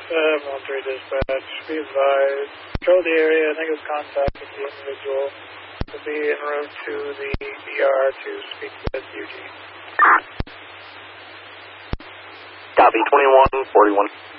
713 dispatch, be advised. Control the area, negative contact with the individual. Will be en route to the ER to speak with Eugene. Copy, 2141.